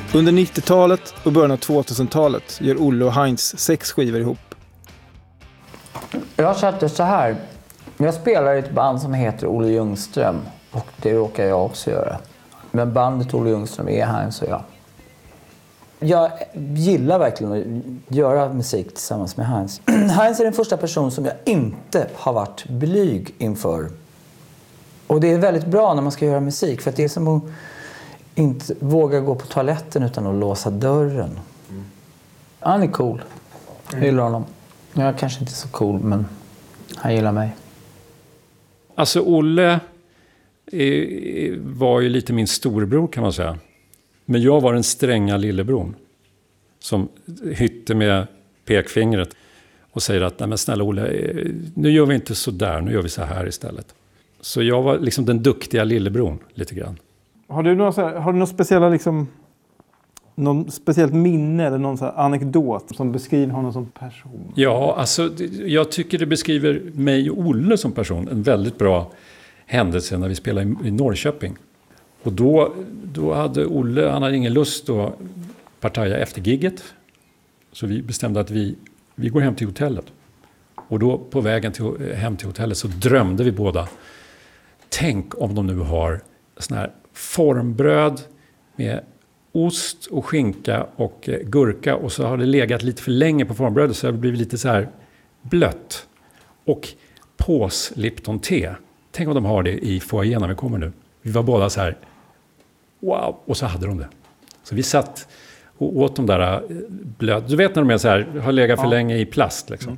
Under 90-talet och början av 2000-talet gör Olle och Heinz 6 skivor ihop. Jag har sett det så här. Jag spelar i ett band som heter Olle Ljungström. Och det råkar jag också göra. Men bandet Olle Ljungström är Heinz och jag. Jag gillar verkligen att göra musik tillsammans med Heinz. Heinz är den första person som jag inte har varit blyg inför. Och det är väldigt bra när man ska göra musik. För att det är som att inte våga gå på toaletten utan att låsa dörren. Han är cool. Jag gillar honom. Jag är kanske inte så cool, men han gillar mig. Alltså Olle var ju lite min storbror kan man säga. Men jag var den stränga lillebror som hytte med pekfingret och säger att nej men snälla Olle, nu gör vi inte så där, nu gör vi så här istället. Så jag var liksom den duktiga lillebror lite grann. Har du någon speciella liksom, någon speciellt minne eller någon så här anekdot som beskriver honom som person? Ja, alltså jag tycker det beskriver mig och Olle som person en väldigt bra händelse när vi spelade i Norrköping. Och då hade Olle, han hade ingen lust att partaja efter gigget. Så vi bestämde att vi går hem till hotellet. Och då på vägen hem till hotellet så drömde vi båda. Tänk om de nu har sån här formbröd med ost och skinka och gurka. Och så har det legat lite för länge på formbrödet så det har blivit lite så här blött. Och pås Lipton-te. Tänk om de har det i foajén när vi kommer nu. Vi var båda så här, wow, och så hade de det. Så vi satt och åt de där blöd. Du vet när de är så här, har legat för länge i plast liksom.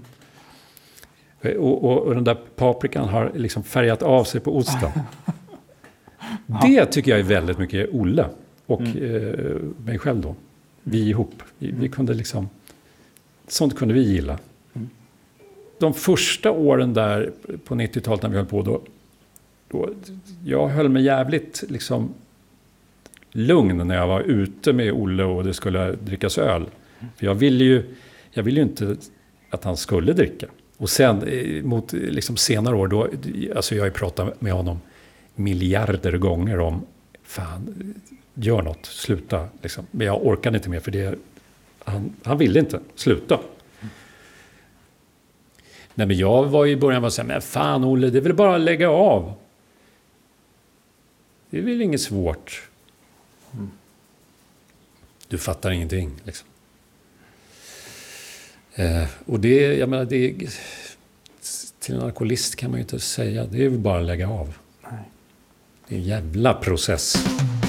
Och den där paprikan har liksom färgat av sig på osten. Det tycker jag är väldigt mycket Olle och mig själv då. Vi ihop. Vi kunde liksom, sånt kunde vi gilla. De första åren där på 90-talet när vi höll på då jag höll mig jävligt liksom lugn när jag var ute med Olle och det skulle drickas öl. För jag ville ju inte att han skulle dricka. Och sen mot liksom senare år då, alltså jag har ju pratat med honom miljarder gånger om fan, gör något, sluta liksom. Men jag orkade inte mer för han ville inte sluta. Nej, men jag var i början och sa, men fan Olle, det är väl bara att lägga av. Det är väl inget svårt. Du fattar ingenting liksom. Och det, jag menar, det till en alkoholist kan man ju inte säga. Det är väl bara att lägga av. Nej. Det är en jävla process.